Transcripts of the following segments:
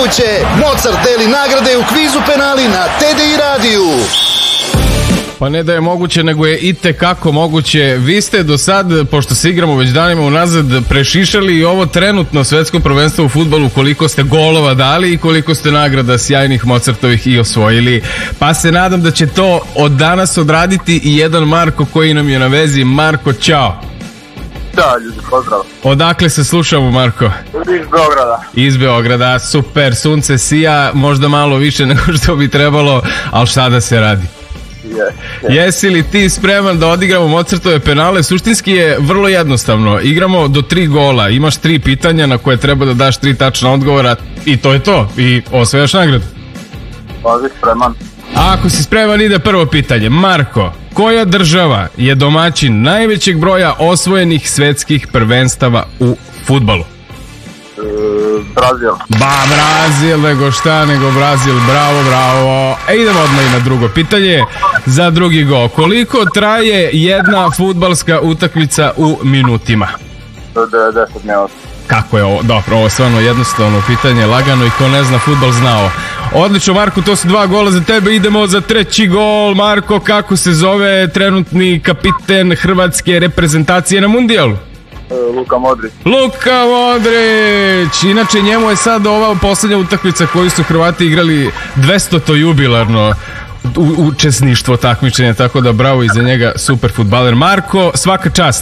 moguće. Mozart deli nagrade u kvizu penali na TDI radiju. Pa ne da je moguće, nego je itekako moguće. Vi ste do sad, pošto se igramo već danima unazad, prešišali i ovo trenutno svetsko prvenstvo u fudbalu, koliko ste golova dali i koliko ste nagrada sjajnih Mozartovih i osvojili. Pa se nadam da će to od danas odraditi i jedan Marko koji nam je na vezi. Marko, čao. Ćao ljudi, pozdrav. Odakle se slušamo, Marko? Iz Beograda. Iz Beograda, super, sunce sija, možda malo više nego što bi trebalo, ali šta da se radi? Jesi li ti spreman da odigramo Mozartove penale? Suštinski je vrlo jednostavno. Igramo do 3 gola. Imaš 3 pitanja na koje treba da daš 3 tačna odgovora i to je to. I osvajaš nagradu. Pazi, spreman. A ako si spreman, ide prvo pitanje. Marko, koja država je domaćin najvećeg broja osvojenih svetskih prvenstava u fudbalu? Brazil. Brazil, nego šta nego Brazil, bravo. Idemo odmah i na drugo pitanje za drugi gol. Koliko traje jedna fudbalska utakmica u minutima? 90 minuta. Kako je ovo? Dobro, ovo je stvarno jednostavno pitanje, lagano i ko ne zna fudbal znao. Odlično, Marko, to su 2 gola za tebe. Idemo za treći gol. Marko, kako se zove trenutni kapiten hrvatske reprezentacije na mundijalu? Luka Modrić. Luka Modrić! Inače, njemu je sad ova poslednja utakmica koju su Hrvati igrali 200. jubilarno učesništvo takmičenja, tako da bravo i za njega, super fudbaler. Marko, svaka čast.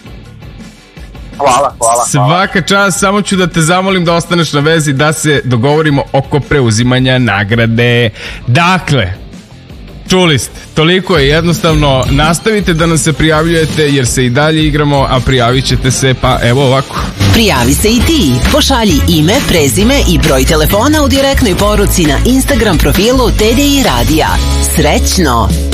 Hvala. Svaka čast, samo ću da te zamolim da ostaneš na vezi da se dogovorimo oko preuzimanja nagrade. Dakle, čuli ste, toliko je jednostavno. Nastavite da nam se prijavljujete jer se i dalje igramo, a prijavit ćete se pa evo ovako. Prijavi se i ti. Pošalji ime, prezime i broj telefona u direktnoj poruci na Instagram profilu TDI Radija. Srećno!